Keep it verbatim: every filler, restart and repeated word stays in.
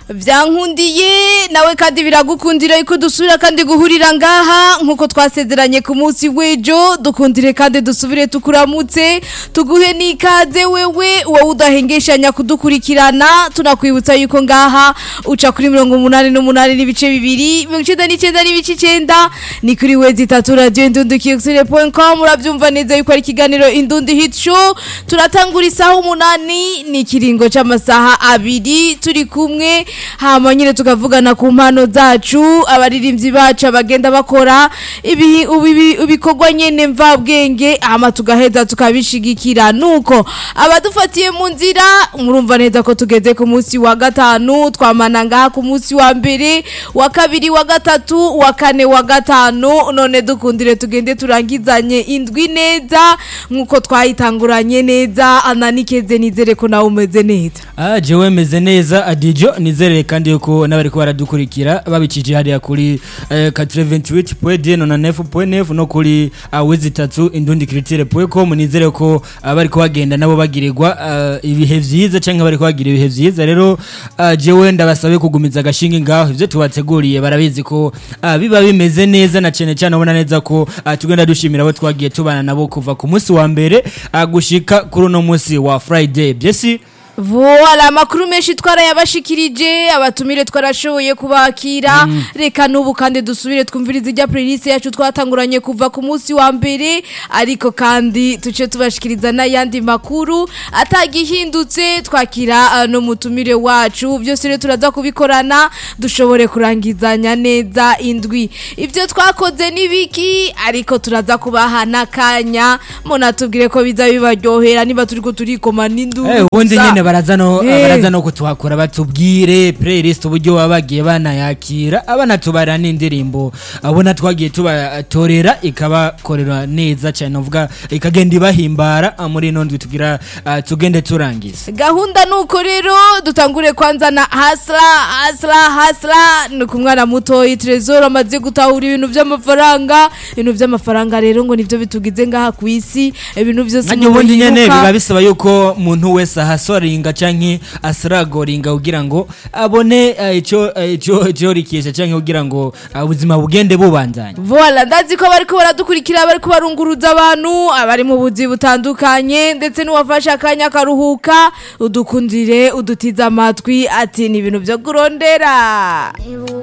Vyankundiye nawe kandi biragukundira yuko dusubira kandi guhurira ngaha nkuko twasezeranye ku munsi wejo dukundire kandi dusubire tukuramutse tuguhe nikaze wewe wowe udahengeshanya kudukurikirana tunakwibutsa yuko ngaha uca kuri mirongo umunani n'umunani n'ibice bibiri mirongo icenda n'icenda n'ibice icenda ni kuri wezi itatu radio indundikiyosire point com uravyumva neza yuko ari ikiganiro Indundi Hit Show turatangura isaha umunani ni kiringo c'amasaha abiri turi kumwe hama nyine tukavugana ku mpano zacu abaririmbyi bacu bagenda bakora ibi ubikorwa nyene mva bwenge hama tugaheza tukabishigikira nuko abadufatiye mu nzira murumva neza ko tugeze ku munsi wa gatanu twamana ngaha ku munsi wa mbere wa kabiri wa gatatu wa kane wa gatanu none dukundire tugende turangizanye indwi neza nkuko twayitanguranye neza ananikeze nizere ko nawe umeze neza ah jewe meze neza adijo nizere kandi yuko nabari ko baradukurikira babicije hariya kuri quatre vingt-huit point neuf point neuf no kuri wezi itatu indundi critique point com nizere ko bari ko bagenda nabo bagirirwa ibihe vyiza canke bari ko bagira ibihe vyiza rero jewe ndabasabe kugumiza gashinga ngaho ivyo tubateguriye barabizi ko biba bimeze neza na cene cyane ubona neza ko tugenda dushimira abo twagiye tubana nabo kuva ku munsi wa mbere gushika kuri no munsi wa Friday byesi Voila makuru menshi twarayabashikirije abatumire twarashoboye kubakira mm. Reka nubu kandi dusubire twumvirize ijya playlist yacu twatanguranye kuva ku munsi wa mbere ariko kandi tuce tubashikiriza n'ayandi makuru atagihindutse twakira uh, no mutumire wacu byose rero turaza kubikorana dushobore kurangizanya neza indwi ivyo twakoze nibiki ariko turaza kubahana kanya mona tubwire ko biza bibaryohera niba turiko turikoma n'indu hey, barazano hey. barazano kutuhakora batubwire playlist uburyo babagiye banayakira abana tubara n'indirimbo abona twagiye tubatorera ikabakorera neza cyane uvuga ikagenda ibahimbara muri nondwe tugira uh, tugende turangiza gahunda nuko rero dutangure kwanza na hasla hasla hasla nukumwana muto Trezor amaze gutahura ibintu by'amafaranga ibintu by'amafaranga rero ngo nivyo bitugize ngaha ku isi ibintu byose mu nyene biba bisaba yuko umuntu wese ahasori inga canke asragoringa ugira ngo abone ico ico ico rikisha canke ugira ngo ubuzima bugende bubandanye voilà ndazi ko bari ko baradukurikira bari ko barunguruza abantu abari mu buzi butandukanye ndetse n'uwafasha akanya karuhuka udukundire udutiza amatwi ati ni ibintu byo kurondera